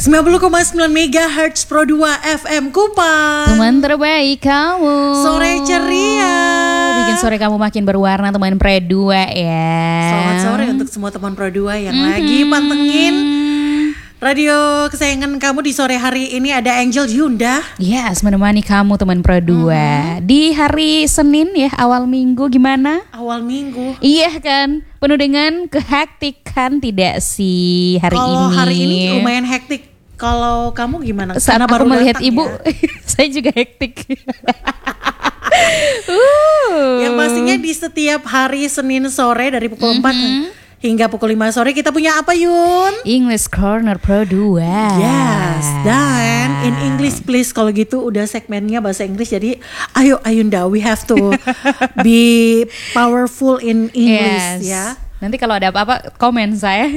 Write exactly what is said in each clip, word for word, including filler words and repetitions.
sembilan puluh koma sembilan megahertz Pro dua F M Kupang. Teman terbaik kamu. Sore ceria. Bikin sore kamu makin berwarna teman Pro dua ya. Selamat sore untuk semua teman Pro dua yang mm-hmm. lagi pantengin radio kesayangan kamu di sore hari ini. Ada Angel Yunda. Yes, menemani kamu teman Pro dua. Mm-hmm. Di hari Senin ya, awal minggu gimana? Awal minggu. Iya kan, penuh dengan kehektikan tidak sih hari Kalo ini? Kalau hari ini lumayan hektik. Kalau kamu gimana? Saat Karena aku baru melihat datang, ibu, ya? saya juga hektik. uh. Yang pastinya di setiap hari Senin sore dari pukul mm-hmm. empat hingga pukul lima sore kita punya apa, Yun? English Corner Pro dua. Yes, dan in English please. Kalau gitu udah segmennya bahasa Inggris. Jadi ayo Ayunda, we have to be powerful in English. Yes. Ya. Nanti kalau ada apa-apa komen saya.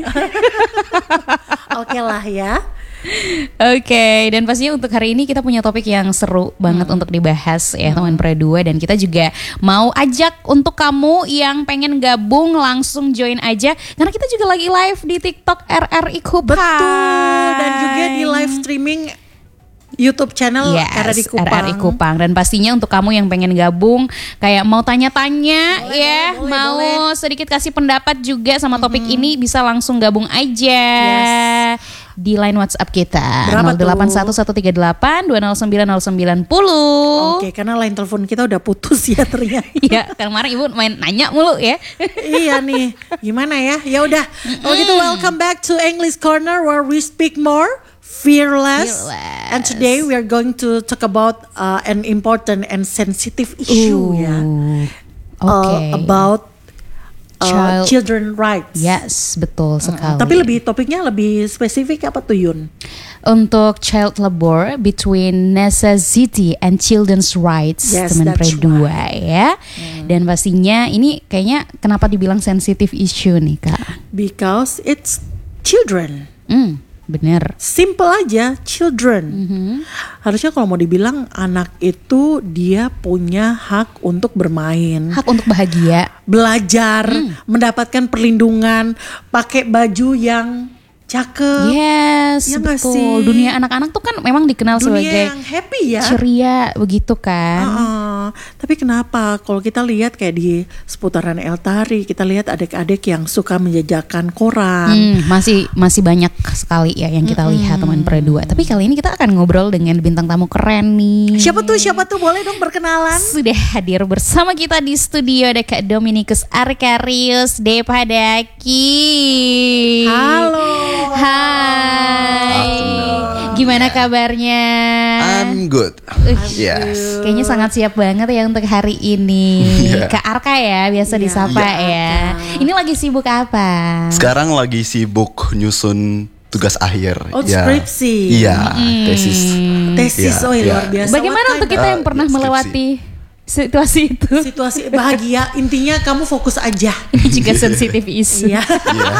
Oke okay lah ya. Oke, okay, dan pastinya untuk hari ini kita punya topik yang seru banget hmm. untuk dibahas ya hmm. teman Pro dua. Dan kita juga mau ajak untuk kamu yang pengen gabung langsung join aja. Karena kita juga lagi live di TikTok R R I Kupang. Betul, dan juga di live streaming YouTube channel yes, R R I Kupang. R R I Kupang. Dan pastinya untuk kamu yang pengen gabung, kayak mau tanya-tanya boleh, ya, boleh, boleh, mau boleh. sedikit kasih pendapat juga sama topik mm-hmm. ini, bisa langsung gabung aja. Yes. Di line WhatsApp kita berapa nol delapan satu satu tiga delapan dua nol sembilan nol sembilan nol. Oke, karena line telepon kita udah putus ya ternyata. Iya, kemarin ibu main nanya mulu ya. Iya nih, gimana ya? Ya udah. Kalau gitu welcome back to English Corner where we speak more fearless. fearless. And today we are going to talk about uh, an important and sensitive issue Ooh. ya. Okay. Uh, about Child. Uh, children rights. Yes, betul sekali. Uh, tapi lebih topiknya lebih spesifik apa tuh, Yun? Untuk child labor between necessity and children's rights, yes, teman Pro dua right. ya. Hmm. Dan pastinya ini kayaknya kenapa dibilang sensitive issue nih, Kak? Because it's children. Hmm. Bener. Simple aja, children. Mm-hmm. Harusnya kalau mau dibilang anak itu dia punya hak untuk bermain, hak untuk bahagia, belajar, mm. mendapatkan perlindungan, pakai baju yang cakep. Yes, ya betul. Sih? Dunia anak-anak tuh kan memang dikenal dunia sebagai yang happy ya, ceria begitu kan. Uh-uh. Tapi kenapa kalau kita lihat kayak di seputaran Eltari, kita lihat adik-adik yang suka menjajakan koran. Hmm, masih masih banyak sekali ya yang kita mm-hmm. lihat teman Pro dua. Tapi kali ini kita akan ngobrol dengan bintang tamu keren nih. Siapa tuh? Siapa tuh? Boleh dong berkenalan? Sudah hadir bersama kita di studio ada Kak Dominikus Arkarius Depadaki. Halo. Hai. Gimana kabarnya? I'm good. Uh, yes. Kayaknya sangat siap banget ya untuk hari ini. Yeah. Kak Arka ya, biasa yeah. disapa yeah. ya. Ini lagi sibuk apa? Sekarang lagi sibuk nyusun tugas akhir. Oh, ya. skripsi. Iya, mm. tesis. Tesis, yeah. oh yeah. luar biasa. Bagaimana untuk kita yang pernah uh, melewati situasi itu? Situasi bahagia, intinya kamu fokus aja. Ini juga sensitive isu. Iya.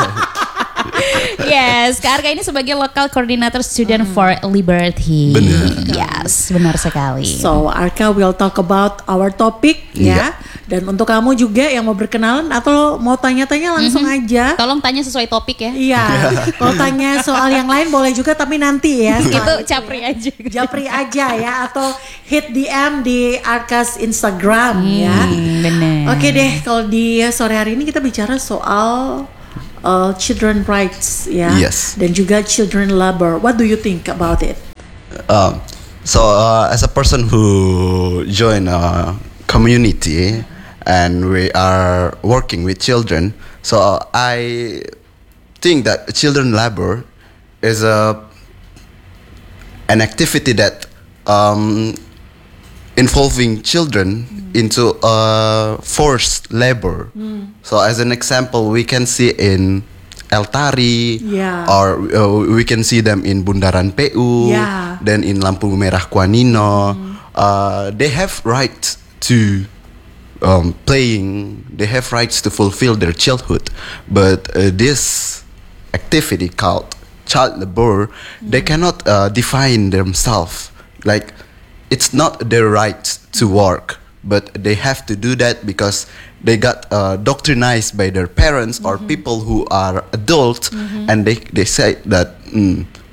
Yes, Kak Arka ini sebagai local coordinator student hmm. for liberty. Benar. Yes, benar sekali. So Arka will talk about our topic ya. Dan untuk kamu juga yang mau berkenalan atau mau tanya-tanya langsung mm-hmm. aja. Tolong tanya sesuai topik ya. Iya. Kalau tanya soal yang lain boleh juga tapi nanti ya. Itu capri ya. aja. Japri aja ya atau hit D M di Arka's Instagram hmm, ya. Benar. Oke deh, kalau di sore hari ini kita bicara soal Uh, children rights ya, yes. dan juga children labor. What do you think about it? Um, so uh, as a person who join a community and we are working with children, so uh, I think that children labor is a an activity that um, involving children mm. into uh, forced labor. Mm. So as an example, we can see in Eltari, yeah. or uh, we can see them in Bundaran P U, yeah. then in Lampu Merah Kuanino. Mm. Uh, they have rights to um, playing. They have rights to fulfill their childhood. But uh, this activity called child labor, mm. they cannot uh, define themselves. Like, it's not their right to work, but they have to do that because they got uh, doctrinized by their parents mm-hmm. or people who are adult, mm-hmm. and they, they say that mm,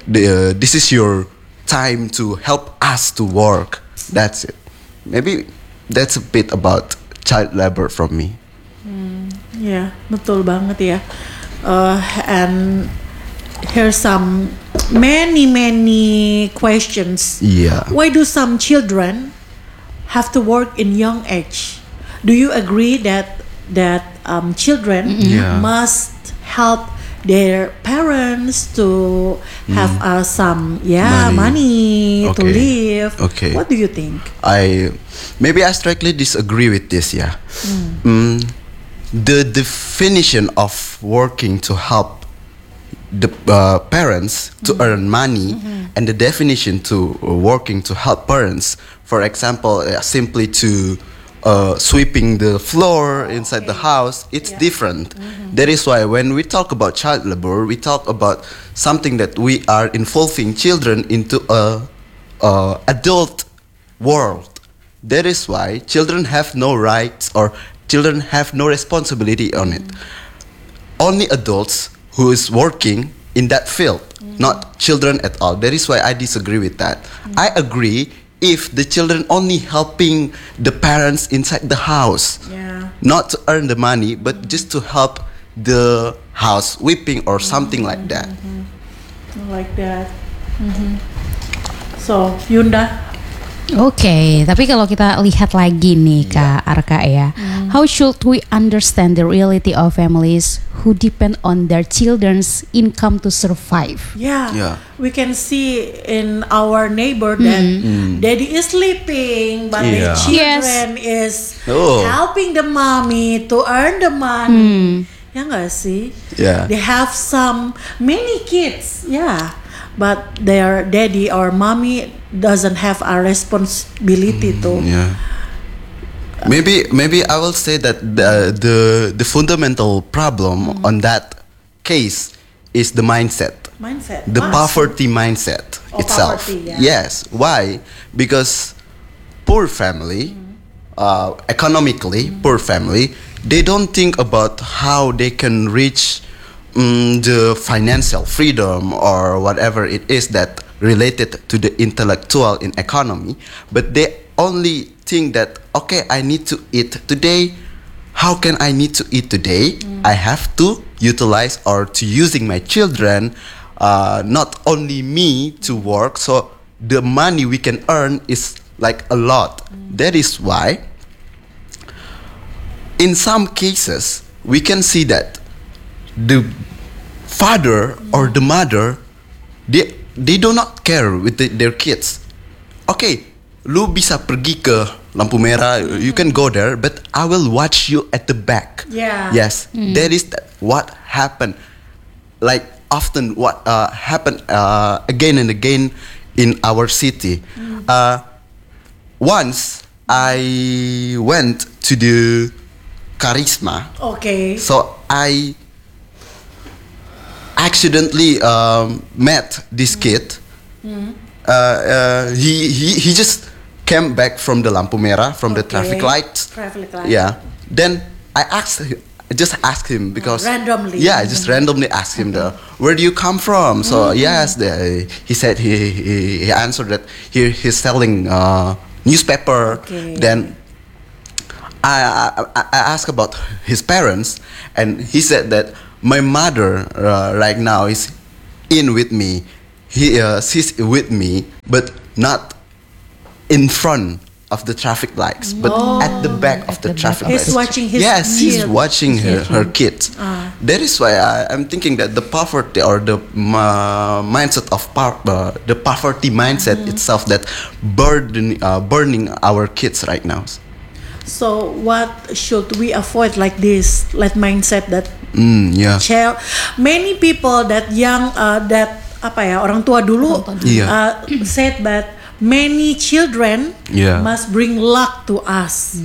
the, uh, this is your time to help us to work. That's it. Maybe that's a bit about child labor from me. Ya, betul banget ya. Uh, and here's some many many questions. Yeah. Why do some children have to work in young age? Do you agree that that um, children Yeah. must help their parents to have uh, some yeah money, Money. to Okay. live? Okay. What do you think? I maybe I strictly disagree with this. Yeah, mm, the definition of working to help the uh, parents to earn money, and the definition to uh, working to help parents, for example, uh, simply to uh, sweeping the floor inside the house, it's Yeah. different. That is why when we talk about child labor, we talk about something that we are involving children into a, a adult world. That is why children have no rights or children have no responsibility on it. Only adults who is working in that field, not children at all. That is why I disagree with that. I agree if the children only helping the parents inside the house, Yeah. not to earn the money, but just to help the house sweeping or something like that. Like that. So Yunda. Oke, tapi kalau kita lihat lagi nih Kak Arka ya, how should we understand the reality of families who depend on their children's income to survive? Yeah. Yeah. We can see in our neighbor that daddy is sleeping, but the Yeah. children is Oh. helping the mommy to earn the money. Ya nggak sih? Yeah. They have some many kids, yeah, but their daddy or mommy doesn't have a responsibility to. Yeah. Maybe maybe I will say that the the, the fundamental problem on that case is the mindset. Mindset. The Ah, poverty mindset Oh, itself. poverty, yeah. Yes. Why? Because poor family, uh, economically poor family, they don't think about how they can reach mm, the financial freedom or whatever it is that related to the intellectual in economy, but they only think that okay, I need to eat today. How can I need to eat today? I have to utilize or to using my children, uh, not only me to work. So the money we can earn is like a lot. That is why in some cases we can see that the father or the mother, they they do not care with the, their kids. Okay, lu bisa pergi ke lampu merah, you can go there, but I will watch you at the back. Yeah. Yes, that is th- what happened. Like often what uh, happened uh, again and again in our city. Uh, once I went to the Charisma, Okay. so I accidentally um, met this kid. Uh, uh, he, he he just came back from the lampu merah, from the Okay. traffic lights. Traffic light. Yeah. Then I asked him, I just asked him because Randomly. Yeah, I just randomly asked him the where do you come from? So yes, the, he said he, he he answered that he he's selling uh, newspaper. Okay. Then I, I I asked about his parents, and he said that my mother uh, right now is in with me. He uh, she's with me, but not in front of the traffic lights, but at the back of the traffic He's lights. watching his yes, he's kid. watching her, her kids. Ah. That is why I, I'm thinking that the poverty or the uh, mindset of par- uh, the poverty mindset itself that burden uh, burning our kids right now. So what should we avoid like this, like mindset that Mm, yeah. child, many people that young uh, that apa ya orang tua dulu Iya. uh, said that many children Yeah. must bring luck to us.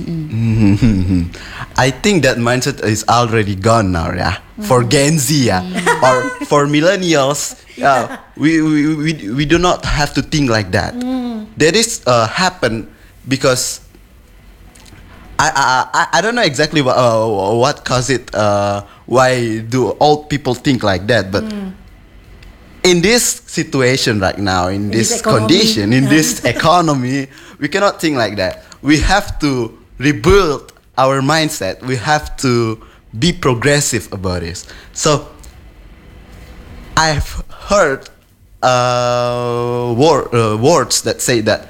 I think that mindset is already gone now, yeah. For Gen Z, yeah, or for millennials, yeah, we, we, we, we do not have to think like that. That is uh, happen because I, I I I don't know exactly what uh, what caused it. Uh, why do old people think like that? But in this situation right now, in, In this, this economy, condition, in yeah. this economy, we cannot think like that. We have to rebuild our mindset. We have to be progressive about this. So, I've heard uh, wor- uh, words that say that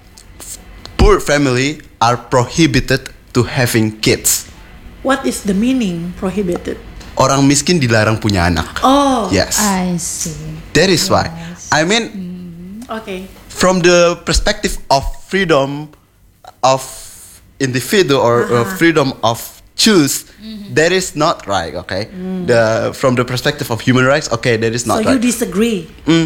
poor family are prohibited to having kids. What is the meaning prohibited? Orang miskin dilarang punya anak. Oh, Yes. I see. That is why. I mean, okay. from the perspective of freedom of individual or uh, Uh-huh. freedom of choose, that is not right. Okay. The from the perspective of human rights, okay, that is So not you right. disagree? Mm.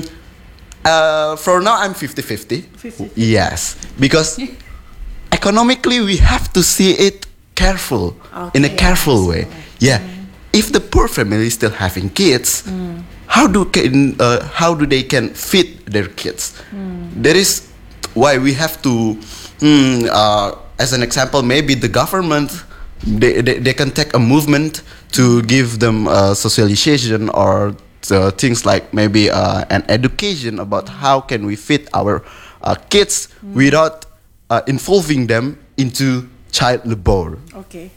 Uh, for now, I'm fifty-fifty. fifty. Yes, because economically we have to see it careful in a Okay, careful I way. see. Yeah, if the poor family is still having kids, how do can uh, how do they can feed their kids? That is why we have to. Mm, uh, as an example, maybe the government they, they, they can take a movement to give them uh, socialization or uh, things like maybe uh, an education about how can we feed our uh, kids without uh, involving them into child labor. Okay.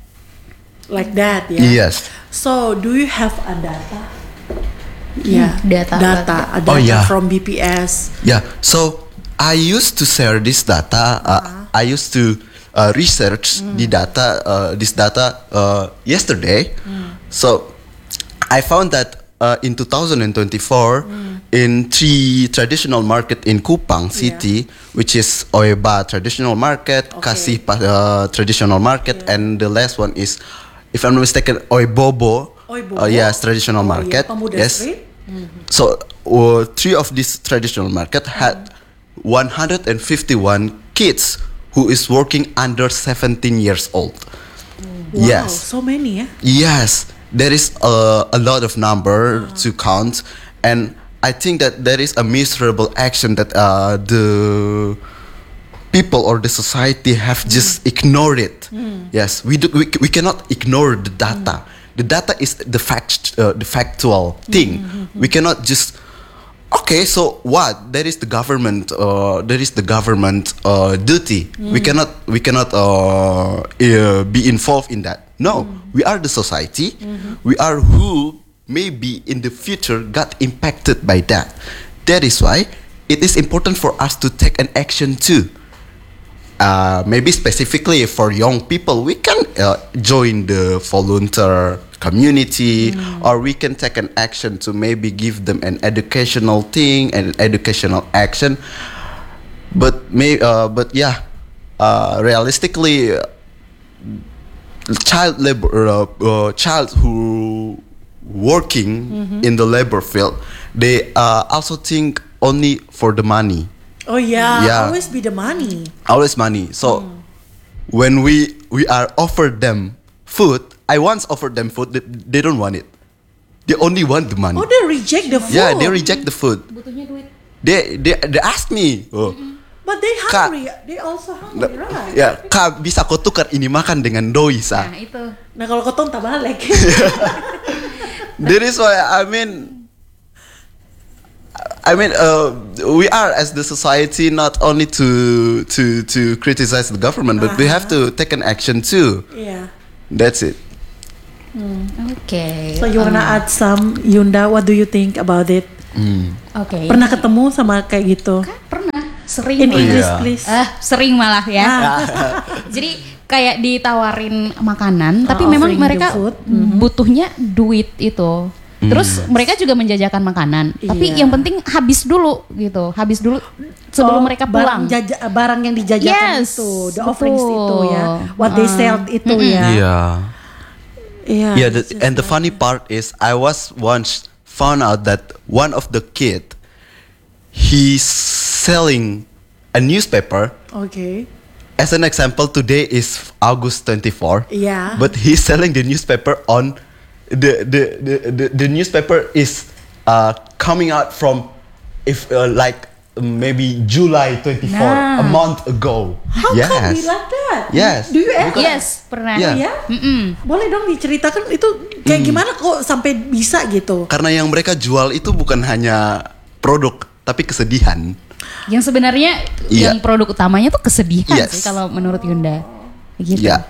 Like that, yeah. Yes. So, do you have a data? Yeah, data, data, data. a data Oh, yeah. from B P S. Yeah, so I used to share this data. Uh, I used to uh, research the data, uh, this data uh, yesterday. So I found that uh, in two thousand twenty-four, in three traditional market in Kupang City, which is Oeba traditional market, Okay. Kasih uh, traditional market, Yeah. and the last one is, if I'm not mistaken, Oebobo. Oebobo? Uh, yes, traditional Oh, yeah, market. Pemuda yes. Street. So uh, three of these traditional market had one hundred fifty-one kids who is working under seventeen years old. Wow, Yes, so many, yeah. yes, there is a, a lot of number to count, and I think that there is a miserable action that uh, the people or the society have just ignored it. Yes, we do, we, we cannot ignore the data. The data is the fact, uh, the factual thing. We cannot just okay. So what? There is the government. Uh, there is the government uh, duty. We cannot we cannot uh, uh, be involved in that. No, we are the society. We are who maybe in the future got impacted by that. That is why it is important for us to take an action too. Uh, maybe specifically for young people, we can uh, join the volunteer community, or we can take an action to maybe give them an educational thing, an educational action. But may, uh, but yeah, uh, realistically, uh, child labor, uh, uh, child who working in the labor field, they uh, also think only for the money. Oh yeah, Yeah. always be the money. Always money. So when we we are offered them food, I once offered them food. They, they don't want it. They only want the money. Oh, they reject the food. Yeah, they reject the food. Butuhnya duit. They they they ask me. Oh, But they Kak. hungry. They also hungry, right? ya kak bisa kau tukar ini makan dengan doi sa. Nah, itu. Nah kalau ketong tak balik. That is why I mean. I mean, uh, we are as the society not only to to to criticize the government, but we have to take an action too. Yeah. That's it. Oke. So you wanna add some, Yunda? What do you think about it? Oke. Pernah ketemu sama kayak gitu? Pernah. Sering. In malah. English, Iya. please. Ah, sering malah ya. Ah. Jadi kayak ditawarin makanan, tapi Oh, memang offering mereka the food. butuhnya duit itu. Terus mereka juga menjajakan makanan, tapi Iya. yang penting habis dulu gitu, habis dulu sebelum Oh, mereka barang pulang. jaja, barang yang dijajakan Yes, itu, the betul. offerings itu ya, what they sell itu ya. Yeah. Yeah. Yeah, the, it's just and the like- funny part is, I was once found out that one of the kid, he's selling a newspaper. Okay. As an example, today is August twenty-fourth. Yeah. But he's selling the newspaper on the the the, the, the newspaper is uh, coming out from if uh, like maybe July twenty-fourth, Nah. a month ago. How yes. come be like that? Yes. Do you ever? Yes, pernah. Yeah. Ya? Mm-mm. Boleh dong diceritakan itu kayak gimana kok sampai bisa gitu? Karena yang mereka jual itu bukan hanya produk, tapi kesedihan. Yang sebenarnya Iya. yang produk utamanya tuh kesedihan Yes. sih kalau menurut Yunda. Gitu. Ya.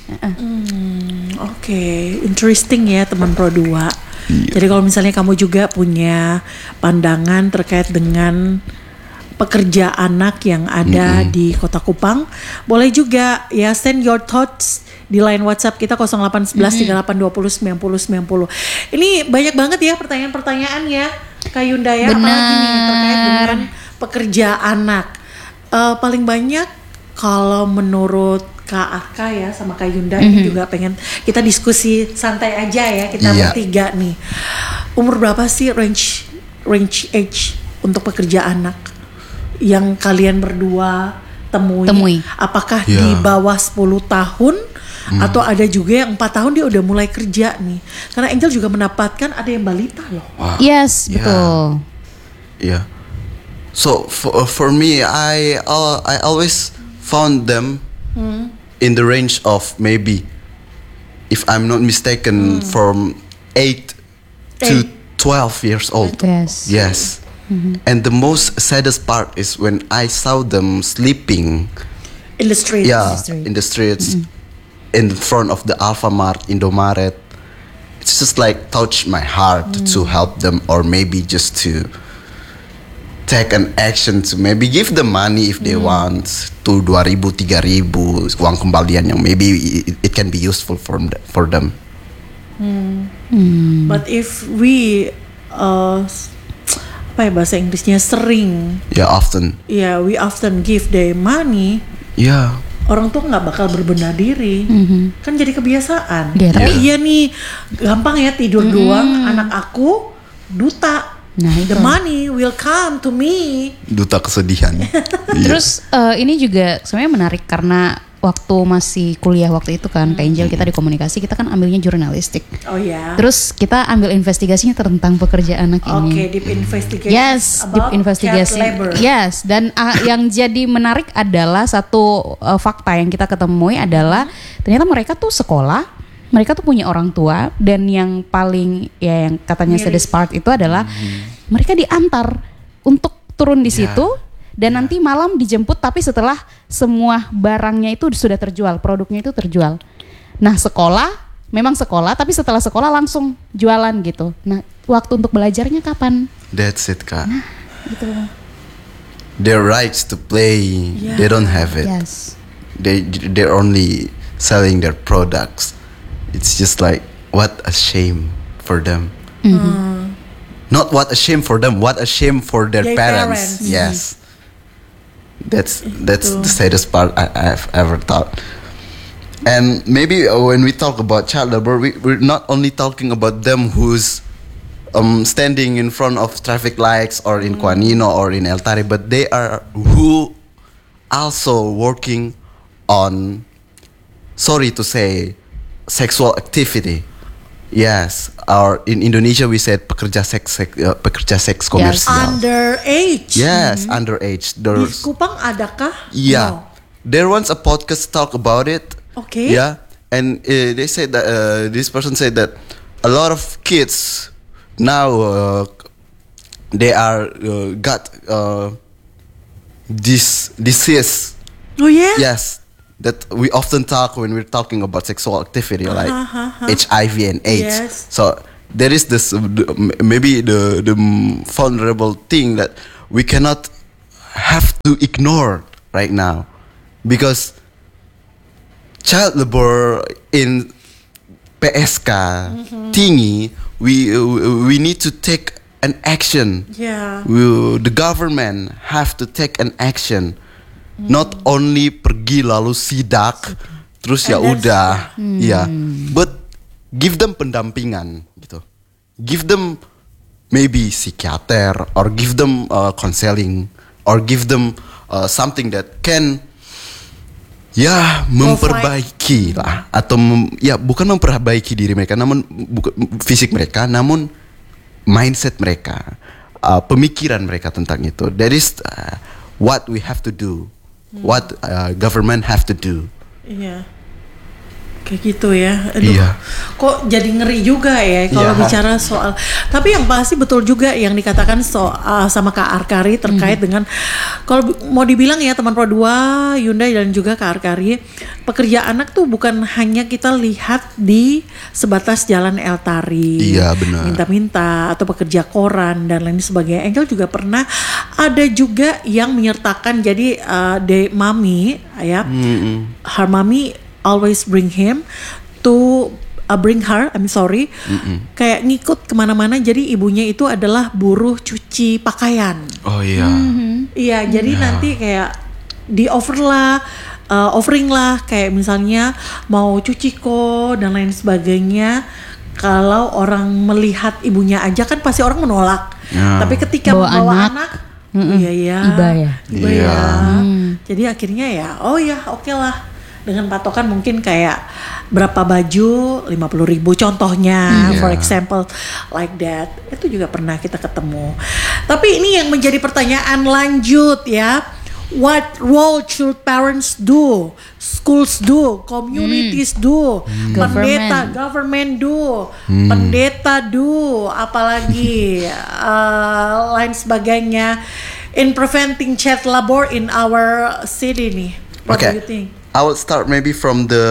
Oke, interesting ya teman Pro dua. Jadi kalau misalnya kamu juga punya pandangan terkait dengan pekerja anak yang ada di Kota Kupang, boleh juga ya send your thoughts di line WhatsApp kita nol delapan satu satu tiga delapan dua nol sembilan nol sembilan nol. Ini banyak banget ya pertanyaan-pertanyaan ya Kak Yunda ya, apalagi nih terkait dengan pekerja anak. Eh, paling banyak kalau menurut Kak Aka ya sama Kak Yunda ini juga pengen kita diskusi santai aja ya kita Iya. bertiga nih. Umur berapa sih range range age untuk pekerja anak yang kalian berdua temui? Temui. Apakah Ya. di bawah sepuluh tahun atau ada juga yang empat tahun dia udah mulai kerja nih? Karena Angel juga mendapatkan ada yang balita loh. Wow. Yes, Yeah. betul. Yeah. So for for me, I uh, I always found them in the range of maybe, if I'm not mistaken, from eight to Eight. twelve years old. Yes. Yes. And the most saddest part is when I saw them sleeping. In the streets. Yeah, street. in the streets, in front of the Alfamart, Indomaret. It's just like touched my heart to help them, or maybe just to take an action to maybe give them money if they want, to dua ribu, tiga ribu uang kembalian yang maybe it, it can be useful for them, for them. But if we uh, apa ya bahasa Inggrisnya sering, Yeah, often. ya we often give them money, Yeah. orang tuh nggak bakal berbenah diri, kan jadi kebiasaan. Iya, Oh tapi- iya nih, gampang ya tidur doang, anak aku duta. Nah, The itu. money will come to me. Duta kesedihan. Iya. Terus eh, ini juga sebenarnya menarik karena waktu masih kuliah waktu itu kan, Kak Angel kita di komunikasi kita kan ambilnya jurnalistik. Oh ya. Terus kita ambil investigasinya tentang pekerjaan anak Oke, ini. deep investigation. Yes, deep about investigation. child labor. Yes, dan uh, yang jadi menarik adalah satu uh, fakta yang kita ketemui adalah ternyata mereka tuh sekolah, mereka tuh punya orang tua, dan yang paling ya yang katanya Miris. saddest part itu adalah mereka diantar untuk turun di Ya. situ dan nanti malam dijemput, tapi setelah semua barangnya itu sudah terjual, produknya itu terjual. Nah, sekolah memang sekolah, tapi setelah sekolah langsung jualan gitu. Nah, waktu untuk belajarnya kapan? That's it, Kak. Gitu. Their rights to play, Yeah. they don't have it. Yes. They they're only selling their products. It's just like, what a shame for them. Not what a shame for them, what a shame for their, Their parents. parents. Yes. That's that's the saddest part I, I've ever thought. And maybe uh, when we talk about child labor, we, we're not only talking about them who's um, standing in front of traffic lights or in Quanino or in El Tari, but they are who also working on, sorry to say, sexual activity. Yes, or in Indonesia we said pekerja seks, sek- uh, pekerja seks komersial. Underage. Yes, underage. Di There's, Kupang adakah? yeah, No. there was a podcast talk about it. Okay. Yeah, and uh, they said that uh, this person said that a lot of kids now uh, they are uh, got uh, this disease. Oh yeah. Yes, that we often talk when we're talking about sexual activity, like H I V and AIDS. Yes. So there is this uh, the- m- maybe the the m- vulnerable thing that we cannot have to ignore right now, because child labor in P S K tinggi, we uh, we need to take an action. Yeah. We, the government have to take an action, not only pergi lalu sidak, terus ya And that's- udah, ya, but give them pendampingan gitu, give them maybe psikiater, or give them uh, counseling, or give them uh, something that can ya memperbaiki lah, atau mem- ya bukan memperbaiki diri mereka, namun bukan fisik mereka, namun mindset mereka, uh, pemikiran mereka tentang itu. That is uh, what we have to do, what uh, government have to do. Iya. Kayak gitu ya. Aduh. Iya. Kok jadi ngeri juga ya kalau Iya. bicara soal. Tapi yang pasti betul juga yang dikatakan soal sama Kak Arkari terkait dengan kalau mau dibilang ya teman Pro dua, Yunda dan juga Kak Arkari, pekerja anak tuh bukan hanya kita lihat di sebatas jalan El Tari. Iya, benar. Minta-minta atau pekerja koran dan lain sebagainya. Angel juga pernah ada juga yang menyertakan jadi uh, de mami ya. Mm-mm. Her mommy always bring him to uh, bring her, I'm sorry, Mm-mm. kayak ngikut kemana-mana. Jadi ibunya itu adalah buruh cuci pakaian. Oh iya. Iya, jadi nanti kayak di offer lah, uh, offering lah, kayak misalnya mau cuci kok dan lain sebagainya. Kalau orang melihat ibunya aja kan pasti orang menolak. Ya. Tapi ketika Bawa membawa anak, anak, iya ya, iba ya? iba Iya. ya. Jadi akhirnya ya, oh ya oke lah. Dengan patokan mungkin kayak berapa baju, lima puluh ribu contohnya, Iya. for example, like that. Itu juga pernah kita ketemu. Tapi ini yang menjadi pertanyaan lanjut ya. What role should parents do? Schools do, communities do, pendeta, government do, pendeta do, apalagi uh, lain sebagainya in preventing child labor in our city nih. What do Okay. you think? I will start maybe from the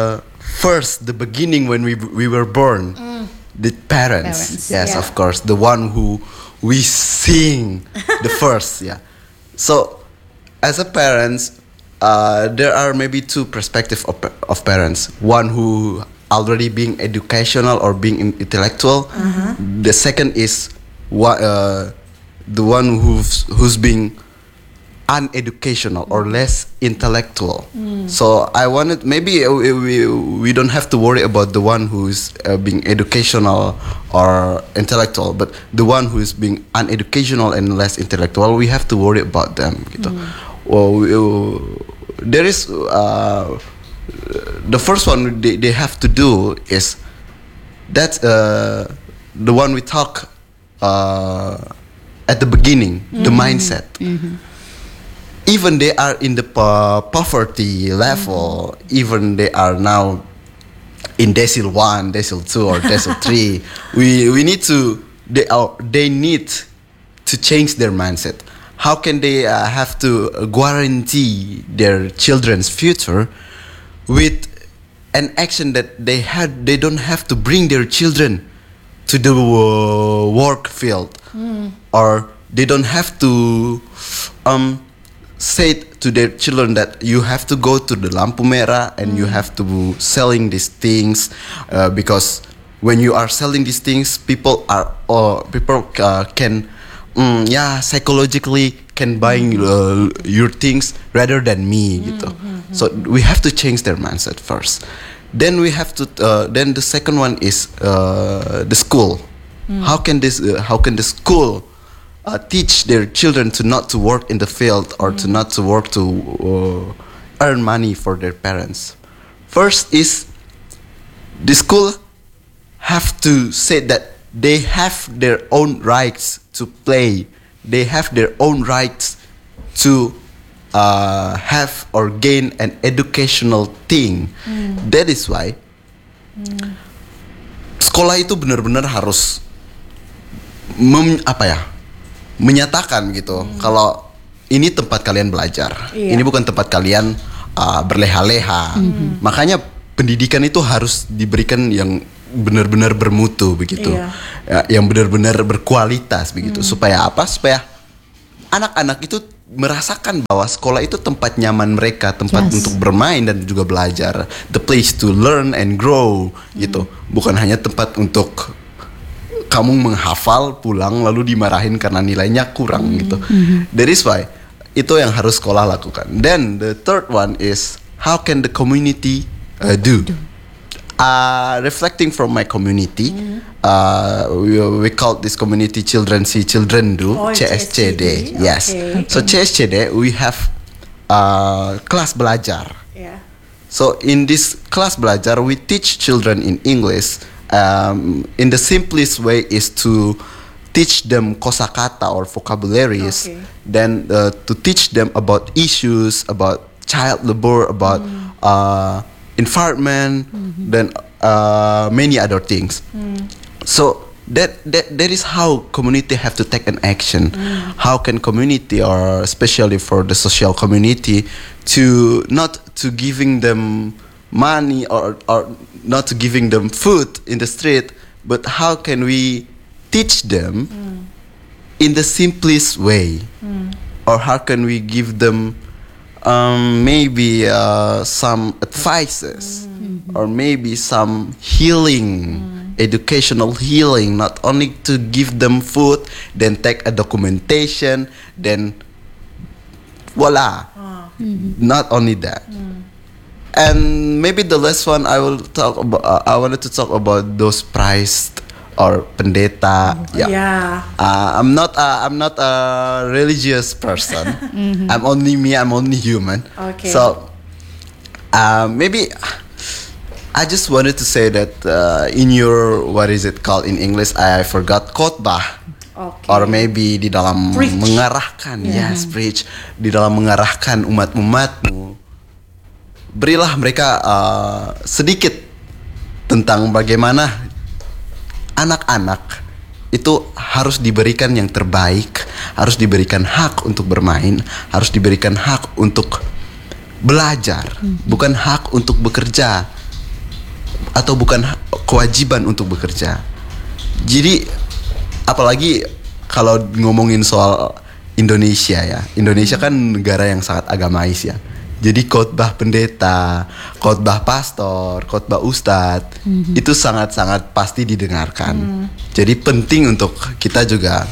first, the beginning when we we were born. The parents, Parents, yes, yeah. of course, the one who we sing the first, yeah. So, as a parents, uh, there are maybe two perspectives of of parents. One who already being educational or being in- intellectual. The second is what uh, the one who's who's being uneducational or less intellectual. So I wanted maybe uh, we, we we don't have to worry about the one who's uh, being educational or intellectual, but the one who is being uneducational and less intellectual, we have to worry about them. Gitu. Well, we, uh, there is uh, the first one they, they have to do is that uh, the one we talk uh, at the beginning, the mindset. Even they are in the po- poverty level, even they are now in decile one, decile two, or decile three, we we need to they are they need to change their mindset. How can they uh, have to guarantee their children's future with an action that they had? They don't have to bring their children to the uh, work field, or they don't have to um. say to their children that you have to go to the lampu merah and you have to selling these things uh, because when you are selling these things, people are or people uh, can mm, yeah psychologically can buying uh, your things rather than me gitu. So we have to change their mindset first. Then we have to uh, then the second one is uh, the school. How can this uh, how can the school Uh, teach their children to not to work in the field or to not to work to uh, earn money for their parents. First is the school have to say that they have their own rights to play. They have their own rights to uh, have or gain an educational thing. That is why sekolah itu benar-benar harus mem, apa ya? menyatakan gitu hmm. kalau ini tempat kalian belajar, iya. ini bukan tempat kalian uh, berleha-leha. Hmm. Makanya pendidikan itu harus diberikan yang benar-benar bermutu begitu, iya. ya, yang benar-benar berkualitas begitu. Hmm. Supaya apa? Supaya anak-anak itu merasakan bahwa sekolah itu tempat nyaman mereka, tempat Yes. untuk bermain dan juga belajar, the place to learn and grow gitu. Bukan hanya tempat untuk kamu menghafal pulang lalu dimarahin karena nilainya kurang mm-hmm. gitu. Mm-hmm. That is why itu yang harus sekolah lakukan. Then the third one is how can the community uh, do? Uh, reflecting from my community, mm-hmm. uh, we, we call this community Children See Children Do, oh, C S C D. Yes. Okay. So C S C D we have uh, kelas belajar. Yeah. So in this kelas belajar we teach children in English. Um, in the simplest way is to teach them kosakata or vocabularies, Okay. then uh, to teach them about issues, about child labor, about uh, environment, then uh, many other things. So that, that that is how community have to take an action. How can community, or especially for the social community, to not to giving them money or or not to giving them food in the street, but how can we teach them in the simplest way, or how can we give them um, maybe uh, some advices, or maybe some healing, educational healing, not only to give them food, then take a documentation, then voila. Not only that. And maybe the last one I will talk about, uh, I wanted to talk about those priests or pendeta. Yeah. Yeah. Uh, I'm not uh, I'm not a religious person. I'm only me. I'm only human. Okay. So uh, maybe I just wanted to say that uh, in your, what is it called in English? I forgot, khotbah. Okay. Or maybe di dalam Preach. mengarahkan, yes, preach, di dalam mengarahkan umat-umatmu, berilah mereka uh, sedikit tentang bagaimana anak-anak itu harus diberikan yang terbaik, harus diberikan hak untuk bermain, harus diberikan hak untuk belajar, bukan hak untuk bekerja, atau bukan hak- kewajiban untuk bekerja. Jadi apalagi kalau ngomongin soal Indonesia ya, Indonesia kan negara yang sangat agamais ya. Jadi khotbah pendeta, khotbah pastor, khotbah ustadz itu sangat-sangat pasti didengarkan. Jadi penting untuk kita juga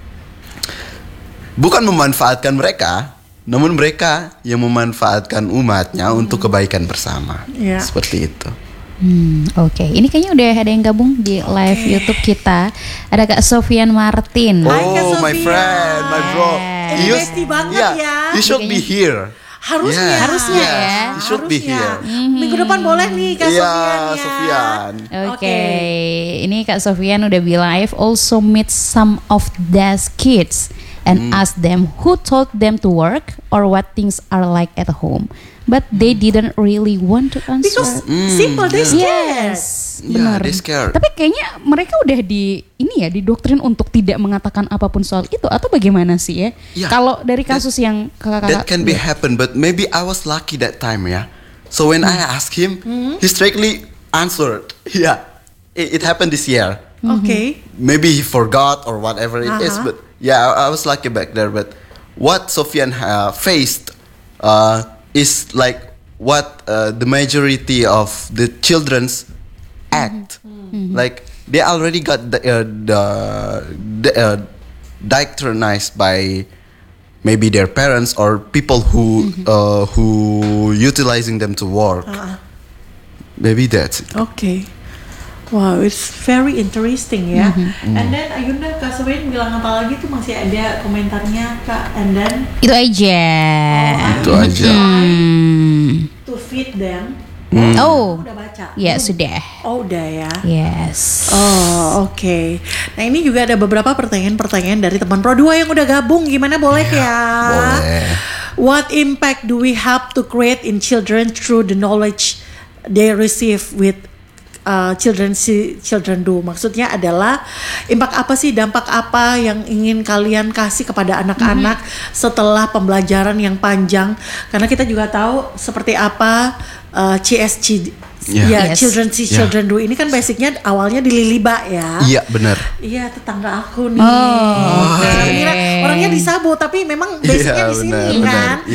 bukan memanfaatkan mereka, namun mereka yang memanfaatkan umatnya untuk kebaikan bersama. Iya. Seperti itu. Hmm, Oke, ini kayaknya udah ada yang gabung di live YouTube kita. Ada Kak Sofian Martin. Hai, Kak Oh, my Sofia. friend, my bro. Ini You- bestie banget yeah, ya. You should be here. Harusnya. Yeah, Harusnya yes, ya. You should be Harusnya. here. Minggu depan boleh nih Kak Iya, Sofian ya. Sofian. Oke, Oke. ini Kak Sofian udah bilang I've also met some of those kids and asked them who told them to work or what things are like at home, but they didn't really want to answer. Because simple, they scared. Yes, Yeah, benar. they scared. Tapi kayaknya mereka udah di ini ya didoktrin untuk tidak mengatakan apapun soal itu atau bagaimana sih ya? Yeah. Kalau dari kasus yang kakak-kakak That can be happen, but maybe I was lucky that time, yeah. So when I asked him, he straightly answered. Yeah, it, it happened this year. Oke. Maybe he forgot or whatever it is, Uh-huh. but yeah, I, I was lucky back there. But what Sofian uh, faced uh, is like what uh, the majority of the children's act. Like they already got the, uh, the, the uh, diagnosed by maybe their parents or people who uh, who utilizing them to work. Maybe that's it. Oke. Wow, it's very interesting ya. And then Ayunda, Kak Sofian bilang apa lagi tuh, masih ada komentarnya Kak. And then itu aja. Itu aja. Hmm. to feed them. Oh, Udah baca? ya Belum? sudah. Oh udah ya. Yes. Oh oke. Nah ini juga ada beberapa pertanyaan-pertanyaan dari teman Pro dua yang udah gabung. Gimana, boleh ya? Boleh. What impact do we have to create in children through the knowledge they receive with uh, children si children do? Maksudnya adalah impact apa sih, dampak apa yang ingin kalian kasih kepada anak-anak setelah pembelajaran yang panjang? Karena kita juga tahu seperti apa uh, C S C. Yeah. Ya, Yes. children see Yeah. children do ini kan basicnya awalnya di Liliba ya. Iya, benar. Iya, tetangga aku nih. Oh, Nah, oke. Mira, orangnya di Sabo tapi memang basicnya Iya, di sini benar, kan. benar.